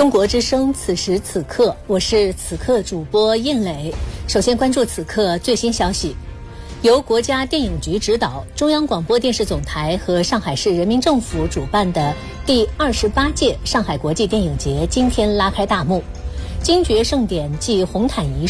中国之声，此时此刻，我是此刻主播应磊。首先关注此刻最新消息。由国家电影局指导，中央广播电视总台和上海市人民政府主办的第28届上海国际电影节今天拉开大幕。金爵盛典暨红毯仪